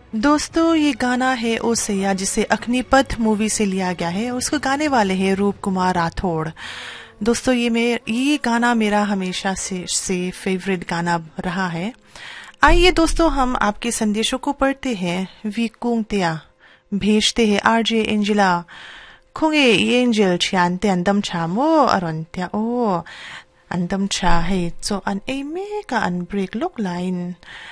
दोस्तों ये गाना है ओ सैया जिसे अग्निपथ मूवी से लिया गया है। उसको गाने वाले हैं रूप कुमार राठौड़। दोस्तों ये गाना मेरा हमेशा से फेवरेट गाना रहा है। आइए दोस्तों हम आपके संदेशों को पढ़ते हैं। वी कुंगतिया भेजते हैं आरजे एंजिला खुंगे ये एंजल छियानते अंदम छामो अरंत्या ओ अंदम छा है सो अन एमे का अन ब्रेक लुक लाइन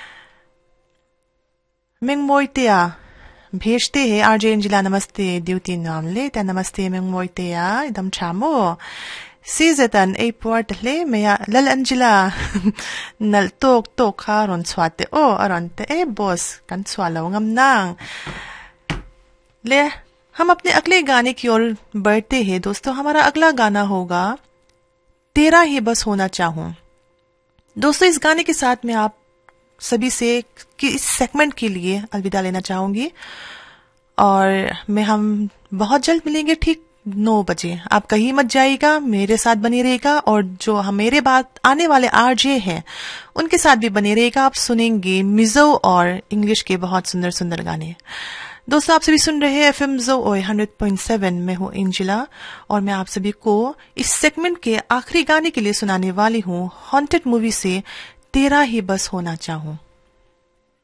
मिंग मोइतिया भेजते हैं आरजे एंजिला नमस्ते ड्यूटी नाम ले त्या नमस्ते मिंग मोइतिया एकदम छामो सीजतन ए पोर्ट ले मेया लल अंजिला नल तोक खा रोन स्वाते ओ अरंते ए बॉस कन स्वालो ngam nang ले हम अपने अगले गाने की ओर बढ़ते हैं। दोस्तों हमारा अगला गाना होगा तेरा ही बस होना चाहूं। दोस्तों इस गाने के साथ मैं आप सभी से कि इस सेगमेंट के लिए अलविदा लेना चाहूंगी और हम बहुत जल्द मिलेंगे ठीक 9 बजे। आप कहीं मत जाइएगा, मेरे साथ बने रहेगा और जो हम मेरे बाद आने वाले आरजे हैं उनके साथ भी बने रहेगा। आप सुनेंगे मिजो और इंग्लिश के बहुत सुंदर सुंदर गाने। दोस्तों आप सभी सुन रहे हैं एफएम जोए 100.7 में हूँ एंजिला और मैं आप सभी को इस सेगमेंट के आखिरी गाने के लिए सुनाने वाली हूँ हॉन्टेड मूवी से तेरा ही बस होना चाहूं।